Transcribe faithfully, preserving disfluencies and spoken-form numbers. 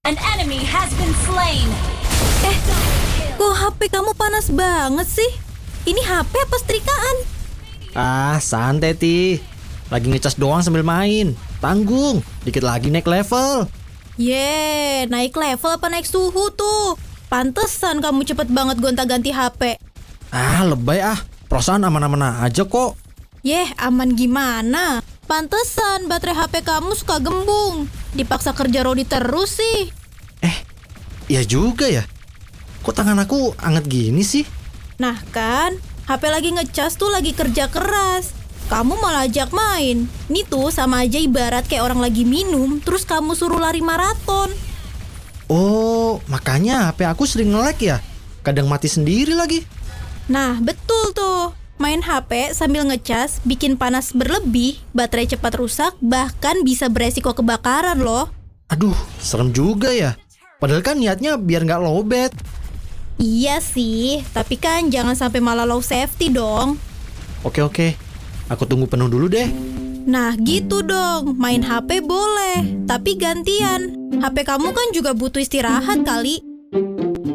An enemy has been slain. Eh, kok H P kamu panas banget sih? Ini H P apa setrikaan? Ah, santai Ti. Lagi ngecas doang sambil main. Tanggung, dikit lagi naik level. Yeay, naik level apa naik suhu tuh? Pantesan kamu cepet banget gonta-ganti H P. Ah, lebay ah. Perasaan aman-aman aja kok. Yeh, aman gimana? Pantesan baterai H P kamu suka gembung. Dipaksa kerja rodi terus sih. Eh, iya juga ya. Kok tangan aku anget gini sih? Nah kan, H P lagi ngecas tuh lagi kerja keras. Kamu malah ajak main. Ini tuh sama aja ibarat kayak orang lagi minum, terus kamu suruh lari maraton. Oh, makanya H P aku sering nge-lag ya. Kadang mati sendiri lagi. Nah, betul tuh. Main H P sambil ngecas bikin panas berlebih, baterai cepat rusak, bahkan bisa beresiko kebakaran loh. Aduh, serem juga ya. Padahal kan niatnya biar nggak lowbat. Iya sih, tapi kan jangan sampai malah low safety dong. Oke oke, aku tunggu penuh dulu deh. Nah gitu dong, main H P boleh, tapi gantian. H P kamu kan juga butuh istirahat kali.